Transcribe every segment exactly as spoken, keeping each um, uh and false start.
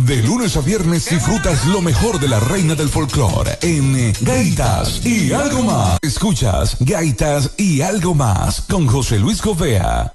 De lunes a viernes disfrutas lo mejor de la reina del folclore en Gaitas y Algo Más. Escuchas Gaitas y Algo Más con José Luis Gobea.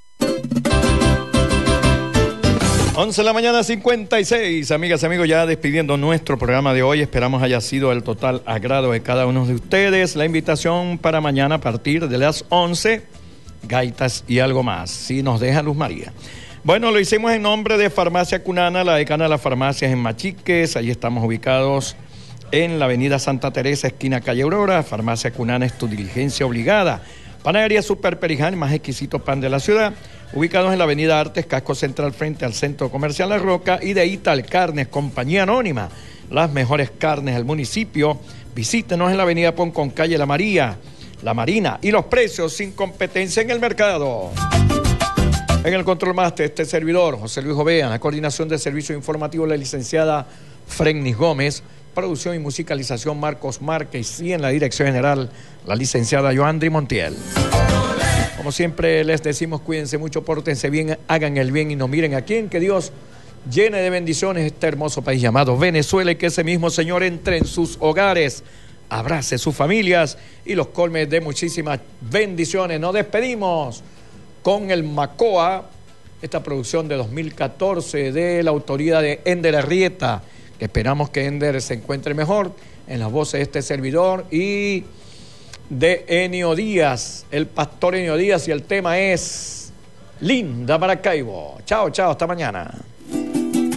once de la mañana, cincuenta y seis. Amigas, amigos, ya despidiendo nuestro programa de hoy. Esperamos haya sido el total agrado de cada uno de ustedes. La invitación para mañana a partir de las once, Gaitas y Algo Más. Si nos deja Luz María. Bueno, lo hicimos en nombre de Farmacia Cunana, la decana de las farmacias en Machiques. Allí estamos ubicados en la avenida Santa Teresa, esquina calle Aurora. Farmacia Cunana es tu diligencia obligada. Panadería Super Periján, más exquisito pan de la ciudad. Ubicados en la avenida Artes, casco central frente al Centro Comercial La Roca. Y de Ital Carnes, compañía anónima. Las mejores carnes del municipio. Visítenos en la avenida Poncón, calle La María, La Marina. Y los precios sin competencia en el mercado. En el control máster, este servidor, José Luis Gobea. En la coordinación de servicio informativo, la licenciada Frennis Gómez. Producción y musicalización, Marcos Márquez. Y en la dirección general, la licenciada Joandri Montiel. Como siempre les decimos, cuídense mucho, pórtense bien, hagan el bien y no miren a quién. Que Dios llene de bendiciones este hermoso país llamado Venezuela y que ese mismo Señor entre en sus hogares, abrace sus familias y los colme de muchísimas bendiciones. Nos despedimos con el Macoa, esta producción de dos mil catorce de la autoría de Ender Arrieta, que esperamos que Ender se encuentre mejor, en las voces de este servidor y de Enio Díaz, el pastor Enio Díaz, y el tema es Linda Maracaibo. Chao, chao, hasta mañana.